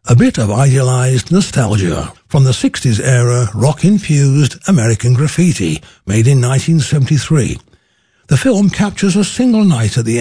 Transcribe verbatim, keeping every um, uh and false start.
A bit of idealized nostalgia from the sixties era rock-infused American Graffiti, made in nineteen seventy-three. The film captures a single night at the